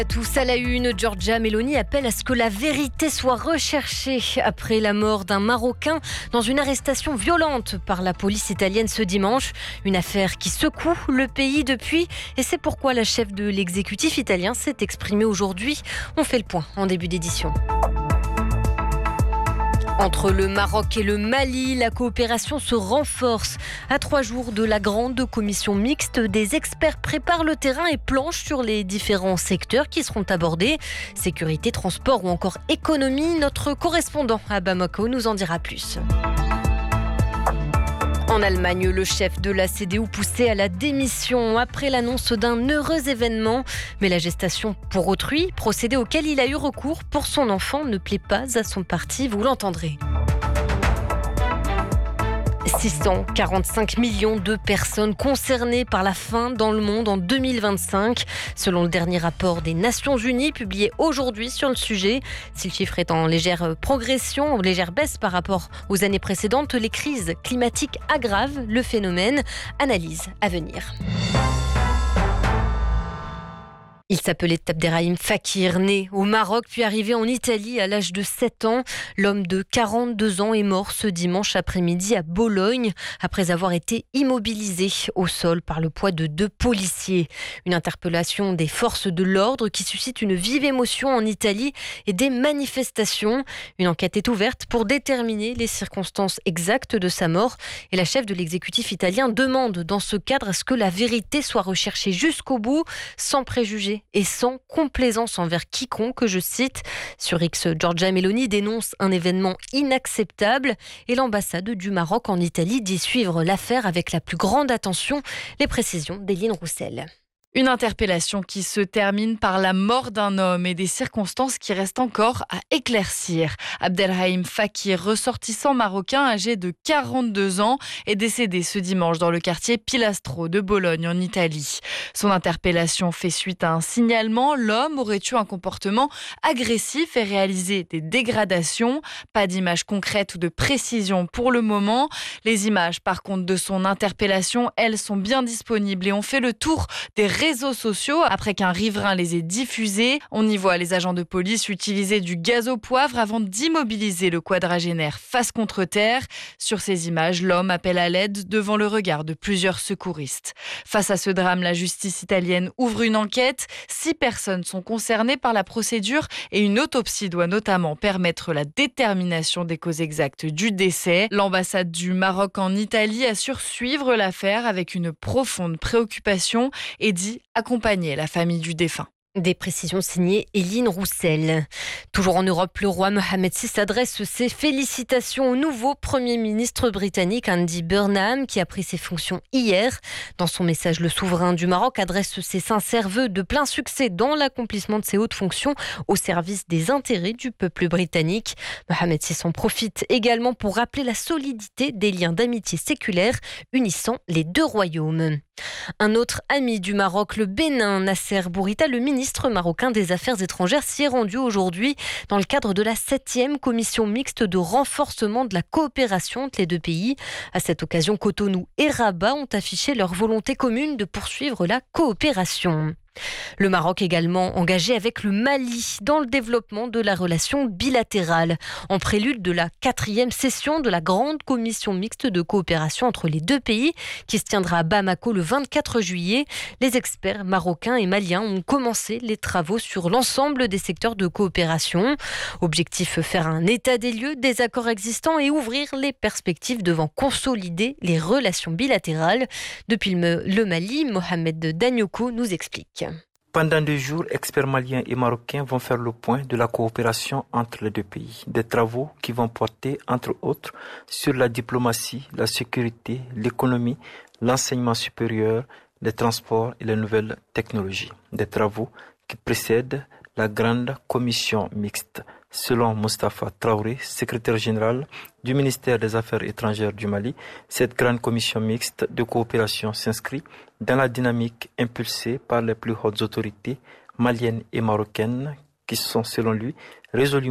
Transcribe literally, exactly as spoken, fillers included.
Tous à la une, Giorgia Meloni appelle à ce que la vérité soit recherchée après la mort d'un Marocain dans une arrestation violente par la police italienne ce dimanche. Une affaire qui secoue le pays depuis et c'est pourquoi la chef de l'exécutif italien s'est exprimée aujourd'hui. On fait le point en début d'édition. Entre le Maroc et le Mali, la coopération se renforce. À trois jours de la grande commission mixte, des experts préparent le terrain et planchent sur les différents secteurs qui seront abordés. Sécurité, transport ou encore économie. Notre correspondant à Bamako nous en dira plus. En Allemagne, le chef de la C D U poussé à la démission après l'annonce d'un heureux événement. Mais la gestation pour autrui, procédé auquel il a eu recours pour son enfant, ne plaît pas à son parti, vous l'entendrez. six cent quarante-cinq millions de personnes concernées par la faim dans le monde en deux mille vingt-cinq, selon le dernier rapport des Nations Unies publié aujourd'hui sur le sujet. Si le chiffre est en légère progression, en légère baisse par rapport aux années précédentes, les crises climatiques aggravent le phénomène. Analyse à venir. Il s'appelait Abderrahim Fakir, né au Maroc puis arrivé en Italie à l'âge de sept ans. L'homme de quarante-deux ans est mort ce dimanche après-midi à Bologne après avoir été immobilisé au sol par le poids de deux policiers. Une interpellation des forces de l'ordre qui suscite une vive émotion en Italie et des manifestations. Une enquête est ouverte pour déterminer les circonstances exactes de sa mort et la chef de l'exécutif italien demande dans ce cadre à ce que la vérité soit recherchée jusqu'au bout, sans préjugés et sans complaisance envers quiconque, je cite. Sur X, Giorgia Meloni dénonce un événement inacceptable et l'ambassade du Maroc en Italie dit suivre l'affaire avec la plus grande attention. Les précisions d'Éline Roussel. Une interpellation qui se termine par la mort d'un homme et des circonstances qui restent encore à éclaircir. Abdelrahim Fakir, ressortissant marocain âgé de quarante-deux ans, est décédé ce dimanche dans le quartier Pilastro de Bologne en Italie. Son interpellation fait suite à un signalement. L'homme aurait eu un comportement agressif et réalisé des dégradations. Pas d'image concrète ou de précision pour le moment. Les images, par contre, de son interpellation, elles sont bien disponibles et ont fait le tour des réseaux sociaux après qu'un riverain les ait diffusés. On y voit les agents de police utiliser du gaz au poivre avant d'immobiliser le quadragénaire face contre terre. Sur ces images, l'homme appelle à l'aide devant le regard de plusieurs secouristes. Face à ce drame, la justice italienne ouvre une enquête. Six personnes sont concernées par la procédure et une autopsie doit notamment permettre la détermination des causes exactes du décès. L'ambassade du Maroc en Italie assure suivre l'affaire avec une profonde préoccupation et dit accompagner la famille du défunt. Des précisions signées Éline Roussel. Toujours en Europe, le roi Mohammed six adresse ses félicitations au nouveau Premier ministre britannique Andy Burnham qui a pris ses fonctions hier. Dans son message, le souverain du Maroc adresse ses sincères vœux de plein succès dans l'accomplissement de ses hautes fonctions au service des intérêts du peuple britannique. Mohammed six en profite également pour rappeler la solidité des liens d'amitié séculaire unissant les deux royaumes. Un autre ami du Maroc, le Bénin, Nasser Bourita, le ministre marocain des Affaires étrangères, s'y est rendu aujourd'hui dans le cadre de la septième commission mixte de renforcement de la coopération entre les deux pays. À cette occasion, Cotonou et Rabat ont affiché leur volonté commune de poursuivre la coopération. Le Maroc également engagé avec le Mali dans le développement de la relation bilatérale. En prélude de la quatrième session de la grande commission mixte de coopération entre les deux pays qui se tiendra à Bamako le vingt-quatre juillet, les experts marocains et maliens ont commencé les travaux sur l'ensemble des secteurs de coopération. Objectif, faire un état des lieux des accords existants et ouvrir les perspectives devant consolider les relations bilatérales. Depuis le Mali, Mohamed Danyoko nous explique. Pendant deux jours, experts maliens et marocains vont faire le point de la coopération entre les deux pays. Des travaux qui vont porter, entre autres, sur la diplomatie, la sécurité, l'économie, l'enseignement supérieur, les transports et les nouvelles technologies. Des travaux qui précèdent la grande commission mixte. Selon Moustapha Traoré, secrétaire général du ministère des Affaires étrangères du Mali, cette grande commission mixte de coopération s'inscrit dans la dynamique impulsée par les plus hautes autorités maliennes et marocaines qui sont, selon lui, résolument